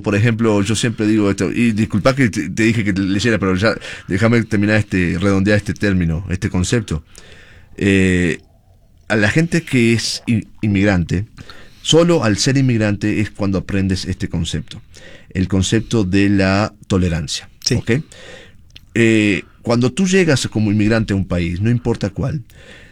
por ejemplo, yo siempre digo esto, y disculpa que te dije que te leyera, pero ya déjame terminar redondear este término, este concepto. A la gente que es inmigrante, solo al ser inmigrante es cuando aprendes este concepto, el concepto de la tolerancia. Sí. ¿Okay? Cuando tú llegas como inmigrante a un país, no importa cuál,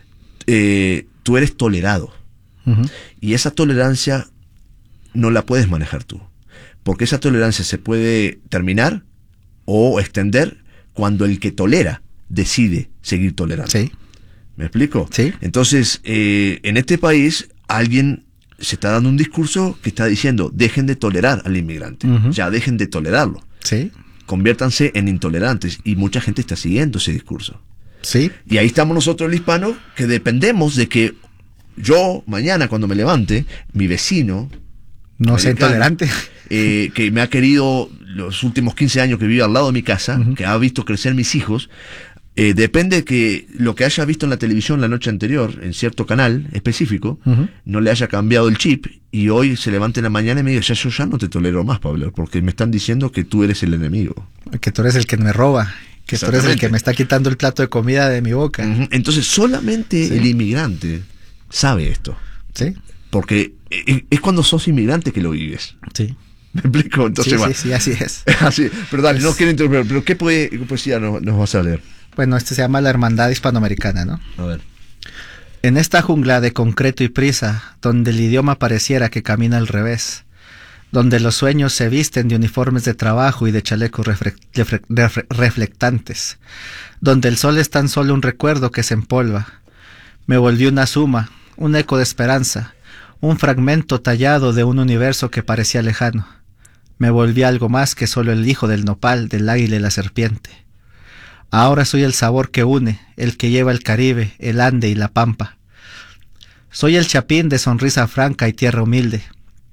tú eres tolerado. Uh-huh. Y esa tolerancia no la puedes manejar tú, porque esa tolerancia se puede terminar o extender cuando el que tolera decide seguir tolerando. Sí. ¿Me explico? Sí. Entonces, en este país, alguien se está dando un discurso que está diciendo, dejen de tolerar al inmigrante, uh-huh. ya dejen de tolerarlo. Sí. Conviértanse en intolerantes, y mucha gente está siguiendo ese discurso. Sí. Y ahí estamos nosotros, el hispano, que dependemos de que yo, mañana, cuando me levante, mi vecino no sea intolerante, que me ha querido los últimos 15 años que vive al lado de mi casa, uh-huh. que ha visto crecer mis hijos, depende que lo que haya visto en la televisión la noche anterior, en cierto canal específico, uh-huh. no le haya cambiado el chip, y hoy se levante en la mañana y me diga, yo ya no te tolero más, Pablo, porque me están diciendo que tú eres el enemigo. Que tú eres el que me roba, que tú eres el que me está quitando el plato de comida de mi boca. Uh-huh. Entonces solamente sí. el inmigrante sabe esto. Sí. Porque es cuando sos inmigrante que lo vives. Sí. ¿Me explico? Entonces, sí, bueno. sí, así es. Así, pero dale, no quiero interrumpir, pero ¿qué poesía nos vas a leer? Bueno, se llama La Hermandad Hispanoamericana, ¿no? A ver. En esta jungla de concreto y prisa, donde el idioma pareciera que camina al revés, donde los sueños se visten de uniformes de trabajo y de chalecos reflectantes, donde el sol es tan solo un recuerdo que se empolva, me volví una suma, un eco de esperanza, un fragmento tallado de un universo que parecía lejano. Me volví algo más que solo el hijo del nopal, del águila y la serpiente. Ahora soy el sabor que une, el que lleva el Caribe, el Ande y la Pampa. Soy el chapín de sonrisa franca y tierra humilde.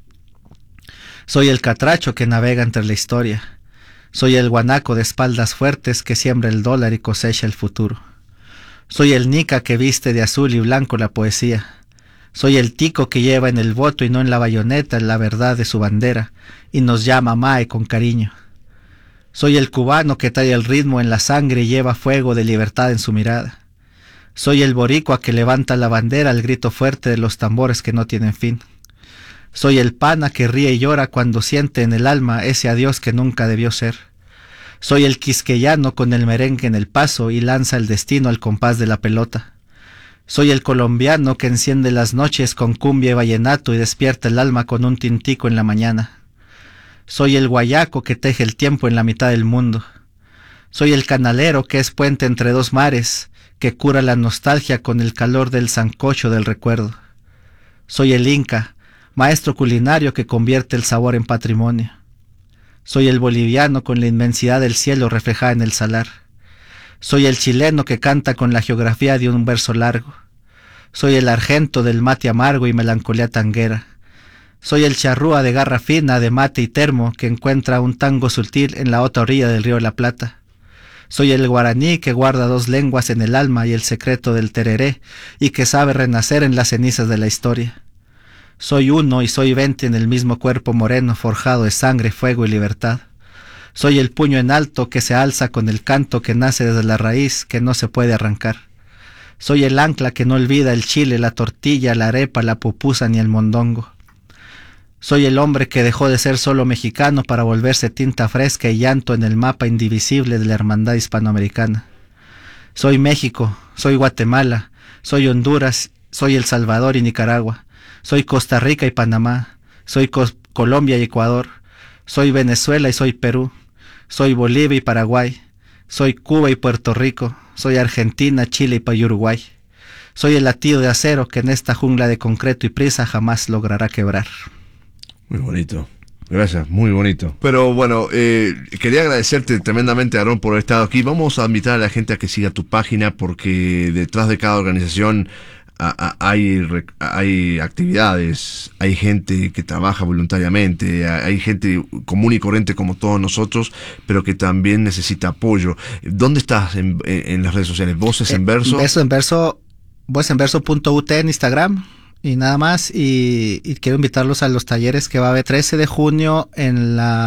Soy el catracho que navega entre la historia. Soy el guanaco de espaldas fuertes que siembra el dólar y cosecha el futuro. Soy el nica que viste de azul y blanco la poesía. Soy el tico que lleva en el voto y no en la bayoneta la verdad de su bandera y nos llama Mae con cariño. Soy el cubano que trae el ritmo en la sangre y lleva fuego de libertad en su mirada. Soy el boricua que levanta la bandera al grito fuerte de los tambores que no tienen fin. Soy el pana que ríe y llora cuando siente en el alma ese adiós que nunca debió ser. Soy el quisqueyano con el merengue en el paso y lanza el destino al compás de la pelota. Soy el colombiano que enciende las noches con cumbia y vallenato y despierta el alma con un tintico en la mañana. Soy el guayaco que teje el tiempo en la mitad del mundo. Soy el canalero que es puente entre dos mares, que cura la nostalgia con el calor del sancocho del recuerdo. Soy el inca, maestro culinario que convierte el sabor en patrimonio. Soy el boliviano con la inmensidad del cielo reflejada en el salar. Soy el chileno que canta con la geografía de un verso largo. Soy el argento del mate amargo y melancolía tanguera. Soy el charrúa de garra fina de mate y termo que encuentra un tango sutil en la otra orilla del río de la Plata. Soy el guaraní que guarda dos lenguas en el alma y el secreto del tereré y que sabe renacer en las cenizas de la historia. Soy uno y soy 20 en el mismo cuerpo moreno forjado de sangre, fuego y libertad. Soy el puño en alto que se alza con el canto que nace desde la raíz que no se puede arrancar. Soy el ancla que no olvida el chile, la tortilla, la arepa, la pupusa ni el mondongo. Soy el hombre que dejó de ser solo mexicano para volverse tinta fresca y llanto en el mapa indivisible de la hermandad hispanoamericana. Soy México, soy Guatemala, soy Honduras, soy El Salvador y Nicaragua. Soy Costa Rica y Panamá, soy Colombia y Ecuador, soy Venezuela y soy Perú, soy Bolivia y Paraguay, soy Cuba y Puerto Rico, soy Argentina, Chile y Uruguay. Soy el latido de acero que en esta jungla de concreto y prisa jamás logrará quebrar. Muy bonito. Gracias, muy bonito. Pero bueno, quería agradecerte tremendamente, Aarón, por haber estado aquí. Vamos a invitar a la gente a que siga tu página porque detrás de cada organización hay actividades, hay gente que trabaja voluntariamente, hay gente común y corriente como todos nosotros, pero que también necesita apoyo. ¿Dónde estás en las redes sociales? ¿Voces en Verso? Vocesenverso.ut en Instagram y nada más. Y quiero invitarlos a los talleres que va a haber 13 de junio en la